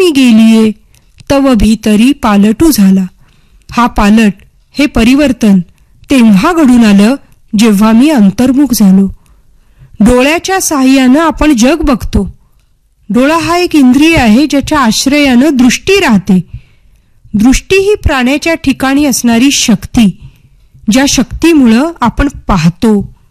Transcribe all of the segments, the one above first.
मी गेलिये तव भीतरी पालटू झाला. हा पालट, हे परिवर्तन तेव्हा घडून आलं जेव्हा मी अंतर्मुख झालो. डोळ्याच्या साहाय्यानं आपण जग बघतो. डोळा हा एक इंद्रिय आहे ज्याच्या आश्रयानं दृष्टी राहते. दृष्टी ही प्राण्याच्या ठिकाणी असणारी शक्ती, ज्या शक्तीमुळं आपण पाहतो.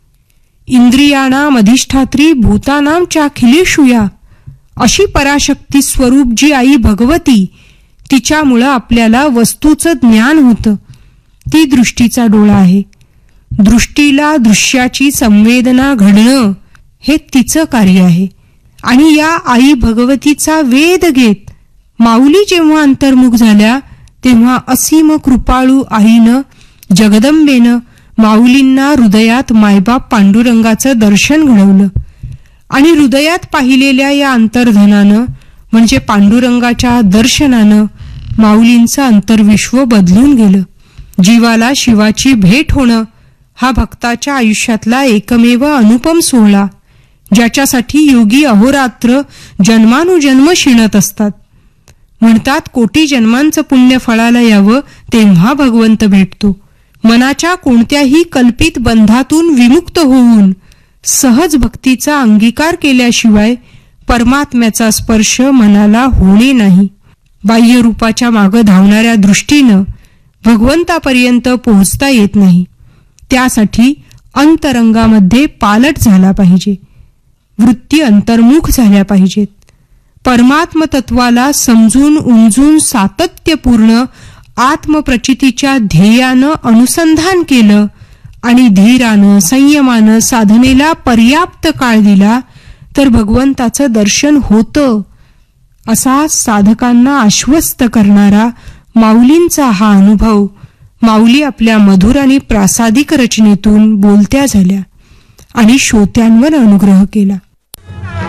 इंद्रियाणाम अधिष्ठात्री भूतानाम चाखिलेषुया, अशी पराशक्ती स्वरूप जी आई भगवती, तिच्यामुळं आपल्याला वस्तूचं ज्ञान होतं. ती दृष्टीचा डोळा आहे. दृष्टीला दृश्याची संवेदना घडणं हे तिचं कार्य आहे. आणि या आई भगवतीचा वेध घेत माऊली जेव्हा अंतर्मुख झाल्या तेव्हा असीम कृपाळू आईनं, जगदंबेनं माऊलींना हृदयात मायबाप पांडुरंगाचं दर्शन घडवलं. आणि हृदयात पाहिलेल्या या अंतर्धनानं म्हणजे पांडुरंगाच्या दर्शनानं माऊलींचं अंतर्विश्व बदलून गेलं. जीवाला शिवाची भेट होणं हा भक्ताच्या आयुष्यातला एकमेव अनुपम सोहळा, ज्याच्यासाठी योगी अहोरात्र जन्मानुजन्म शिणत असतात. म्हणतात कोटी जन्मांचं पुण्य फळाला यावं तेव्हा भगवंत भेटतो. मनाच्या कोणत्याही कल्पित बंधातून विमुक्त होऊन सहज भक्तीचा अंगीकार केल्याशिवाय परमात्म्याचा स्पर्श मनाला होणे नाही. बाह्य रूपाच्या मागं धावणाऱ्या दृष्टीनं भगवंतापर्यंत पोहोचता येत नाही. त्यासाठी अंतरंगामध्ये पालट झाला पाहिजे. वृत्ती अंतर्मुख झाल्या पाहिजेत. परमात्मतत्वाला समजून उमजून सातत्यपूर्ण आत्मप्रचितीच्या ध्येयानं अनुसंधान केलं आणि धीरानं संयमानं साधनेला पर्याप्त काळ दिला तर भगवंताचं दर्शन होतं, असा साधकांना आश्वस्त करणारा माऊलींचा हा अनुभव माऊली आपल्या मधुर आणि प्रासादिक रचनेतून बोलत्या झाल्या आणि श्रोत्यांवर अनुग्रह केला.